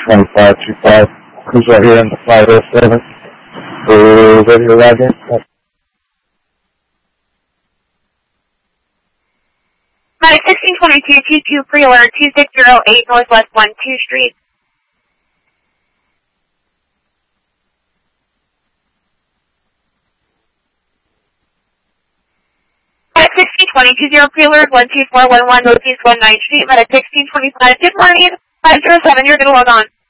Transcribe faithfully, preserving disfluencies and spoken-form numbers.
twenty-five two five. Who's right here in the five oh seven? We're ready to ride in. Flight sixteen twenty-two two two pre-order two six zero eight Northwest one two Street. Flight sixteen twenty-two zero pre-order one two four one one Northeast one nine Street. Flight sixteen twenty-five. Good morning. five zero seven, you're going to log on.